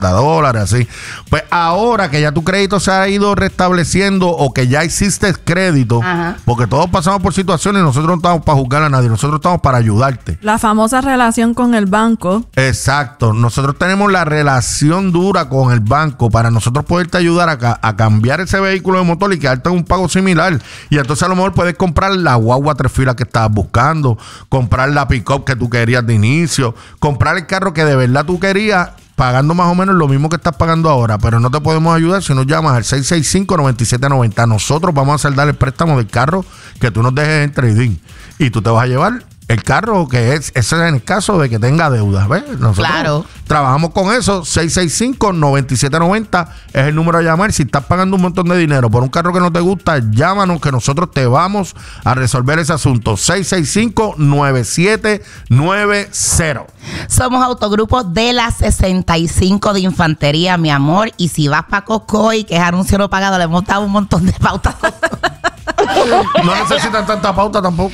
$50, así. Pues ahora que ya tu crédito se ha ido restableciendo o que ya hiciste crédito, porque todos pasamos por situaciones y nosotros no estamos para juzgar a nadie, nosotros estamos para ayudarte. La famosa relación con el banco. Exacto, nosotros tenemos la relación dura con el banco para nosotros poderte ayudar a cambiar ese vehículo de motor y quedarte en un pago similar. Y entonces a lo mejor puedes comprar la guagua 3 filas que estabas buscando, comprar la pick-up que tú querías de inicio, comprar el carro que de verdad tú querías, pagando más o menos lo mismo que estás pagando ahora, pero no te podemos ayudar si nos llamas al 665-9790. Nosotros vamos a hacer dar el préstamo del carro que tú nos dejes en trading y tú te vas a llevar el carro que ese es en el caso de que tenga deudas, ¿ves? Nosotros trabajamos con eso. 665-9790 es el número a llamar. Si estás pagando un montón de dinero por un carro que no te gusta, llámanos que nosotros te vamos a resolver ese asunto. 665-9790. Somos Autogrupo de la 65 de Infantería, mi amor. Y si vas para Cocoy, que es anuncio no pagado, le hemos dado un montón de pautas. No necesitan tanta pauta tampoco.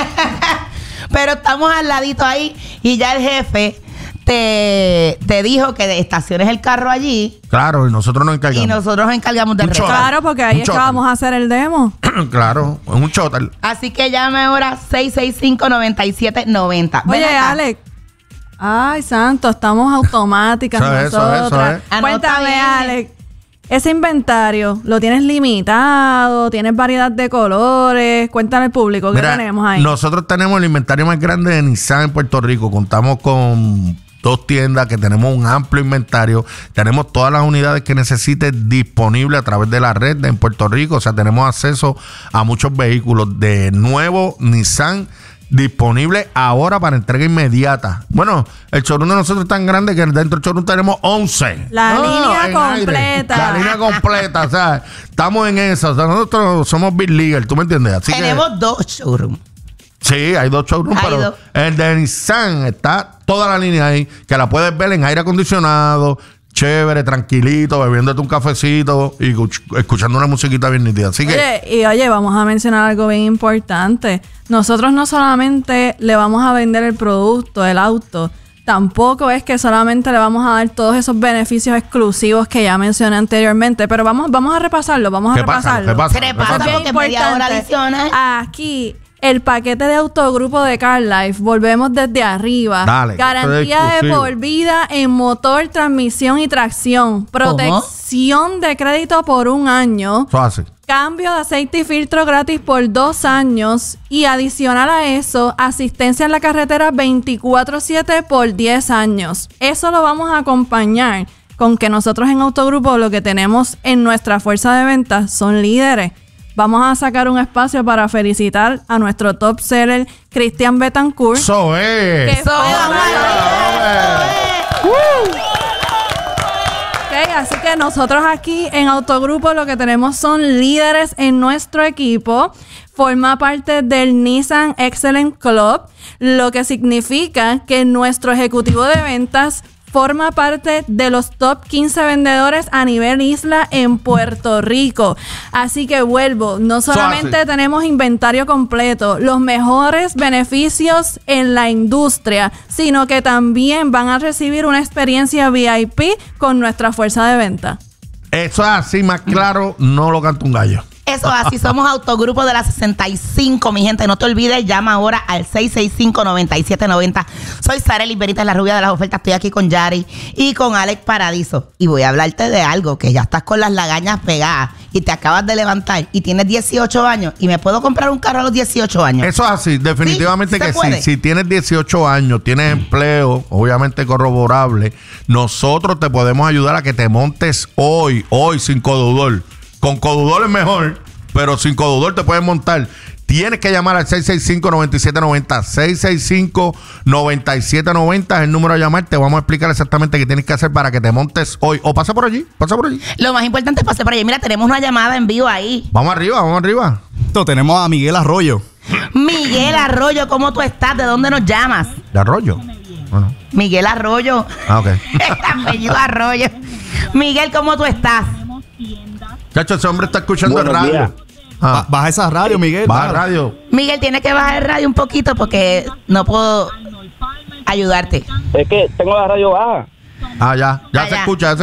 Pero estamos al ladito ahí y ya el jefe te dijo que estaciones el carro allí. Claro, y nosotros nos encargamos. Y nosotros nos encargamos de recoger. Claro, porque ahí es que vamos a hacer el demo. Claro, es un chotel. Así que llame ahora 665-9790. Oye, Alex. Ay, santo, estamos automáticas nosotras. Eso. Cuéntame, Alex. Ese inventario, ¿lo tienes limitado? ¿Tienes variedad de colores? Cuéntale al público, ¿qué tenemos ahí? Nosotros tenemos el inventario más grande de Nissan en Puerto Rico. Contamos con 2 tiendas que tenemos un amplio inventario. Tenemos todas las unidades que necesites disponibles a través de la red en Puerto Rico. O sea, tenemos acceso a muchos vehículos de nuevo Nissan disponible ahora para entrega inmediata. Bueno, el showroom de nosotros es tan grande que dentro del showroom tenemos 11. La línea completa. La línea completa, o sea, estamos en eso. O sea, nosotros somos Big League, ¿tú me entiendes? Así tenemos 2 showrooms. Sí, hay 2 showrooms, pero el de Nissan está toda la línea ahí, que la puedes ver en aire acondicionado, chévere, tranquilito, bebiéndote un cafecito y escuchando una musiquita bien nítida. Así que... Oye, vamos a mencionar algo bien importante. Nosotros no solamente le vamos a vender el producto, el auto, tampoco es que solamente le vamos a dar todos esos beneficios exclusivos que ya mencioné anteriormente, pero vamos a repasarlo, ¿Qué pasa? Porque media hora adicional. Aquí, el paquete de Autogrupo de CarLife, volvemos desde arriba. Dale, garantía de por vida en motor, transmisión y tracción. Protección de crédito por 1 año. Fácil. Cambio de aceite y filtro gratis por 2 años. Y adicional a eso, asistencia en la carretera 24/7 por 10 años. Eso lo vamos a acompañar con que nosotros en Autogrupo lo que tenemos en nuestra fuerza de ventas son líderes. Vamos a sacar un espacio para felicitar a nuestro top seller, Cristian Betancourt. ¡Eso es! Que fue así que nosotros aquí en Autogrupo lo que tenemos son líderes en nuestro equipo. Forma parte del Nissan Excellent Club, lo que significa que nuestro ejecutivo de ventas forma parte de los top 15 vendedores a nivel isla en Puerto Rico. Así que vuelvo, no solamente tenemos inventario completo, los mejores beneficios en la industria, sino que también van a recibir una experiencia VIP con nuestra fuerza de venta. Eso es así, más claro, no lo canta un gallo. Eso así, somos Autogrupo de la 65, mi gente. No te olvides, llama ahora al 665-9790. Soy Sarely Benítez, la rubia de las ofertas. Estoy aquí con Yari y con Alex Paradiso. Y voy a hablarte de algo, que ya estás con las lagañas pegadas y te acabas de levantar y tienes 18 años y me puedo comprar un carro a los 18 años. Eso es así, definitivamente que sí. Si tienes 18 años, tienes empleo, obviamente corroborable, nosotros te podemos ayudar a que te montes hoy sin codudor. Con codudor es mejor, pero sin codudor te puedes montar. Tienes que llamar al 665-9790. 665-9790 es el número a llamar. Te vamos a explicar exactamente qué tienes que hacer para que te montes hoy. O pasa por allí, Lo más importante es pasar por allí. Mira, tenemos una llamada en vivo ahí. Vamos arriba. Tenemos a Miguel Arroyo. Miguel Arroyo, ¿cómo tú estás? ¿De dónde nos llamas? ¿De Arroyo? Bueno. Miguel Arroyo. Ah, ok. El apellido Arroyo. Miguel, ¿cómo tú estás? Chacho, ese hombre está escuchando el radio. Baja esa radio, Miguel. Baja el radio. Miguel, tienes que bajar el radio un poquito porque no puedo ayudarte. Es que tengo la radio baja. Ah, ya se Allá. escucha.